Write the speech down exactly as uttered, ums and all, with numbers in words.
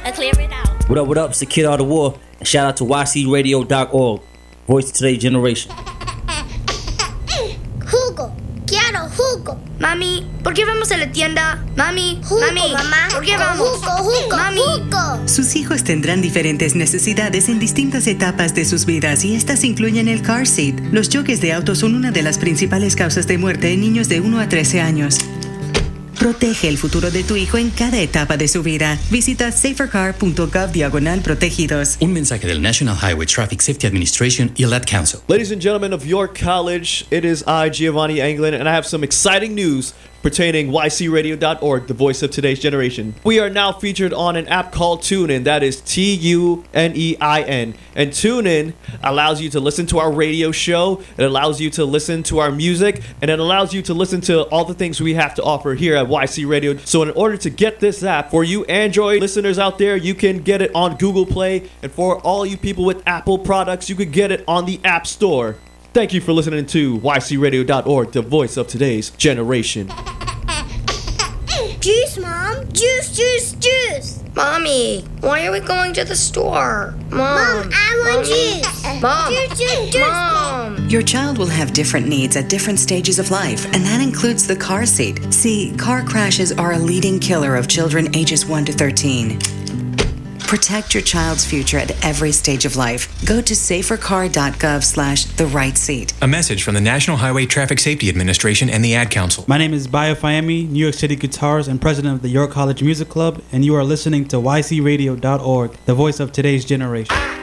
and clear it out. What up, what up? It's the Kid Out of War. And shout out to Y C radio dot org. Voice of today's generation. Jugo. Quiero jugo. Mami, ¿por qué vamos a la tienda? Mami, Jugo, mami, mamá. ¿por qué vamos? Jugo, jugo, Mami. jugo. Sus hijos tendrán diferentes necesidades en distintas etapas de sus vidas y estas incluyen el car seat. Los choques de auto son una de las principales causas de muerte en niños de uno a trece años. Protege el futuro de tu hijo en cada etapa de su vida. Visita safercar punto gov diagonal protegidos. Un mensaje del National Highway Traffic Safety Administration y el Ad Council. Ladies and gentlemen of York College, it is I, Giovanni Anglin, and I have some exciting news pertaining Y C radio dot org, the voice of today's generation. We are now featured on an app called TuneIn, that is T U N E I N. And TuneIn allows you to listen to our radio show, it allows you to listen to our music, and it allows you to listen to all the things we have to offer here at Y C Radio. So in order to get this app, for you Android listeners out there, you can get it on Google Play, and for all you people with Apple products, you can get it on the App Store. Thank you for listening to Y C radio dot org, the voice of today's generation. Juice, Mom. Juice, juice, juice. Mommy, why are we going to the store? Mom, Mom, I want Mommy. juice. Mom, Juice, juice, juice. Mom. Your child will have different needs at different stages of life, and that includes the car seat. See, car crashes are a leading killer of children ages one to thirteen. Protect your child's future at every stage of life. Go to safercar dot gov slash the right seat. A message from the National Highway Traffic Safety Administration and the Ad Council. My name is Bayo Fayemi, New York City Guitars and president of the York College Music Club, and you are listening to Y C radio dot org, the voice of today's generation.